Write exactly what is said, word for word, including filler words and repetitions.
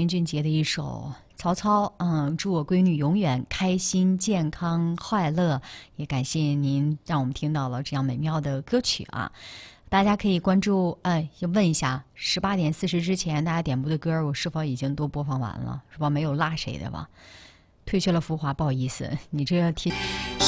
俊杰的一首《曹操》，嗯，祝我闺女永远开心、健康、快乐。也感谢您让我们听到了这样美妙的歌曲啊！大家可以关注，呃，要问一下，十八点四十之前大家点播的歌，我是否已经都播放完了？是吧？没有落谁的吧？退却了浮华，不好意思，你这提。